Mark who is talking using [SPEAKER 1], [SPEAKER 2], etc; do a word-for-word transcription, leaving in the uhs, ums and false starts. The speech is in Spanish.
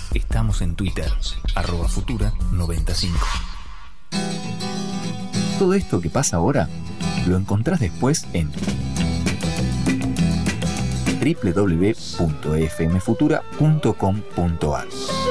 [SPEAKER 1] Estamos en Twitter, arroba Futura noventa y cinco. Todo esto que pasa ahora lo encontrás después en doble u doble u doble u punto f m futura punto com punto a r.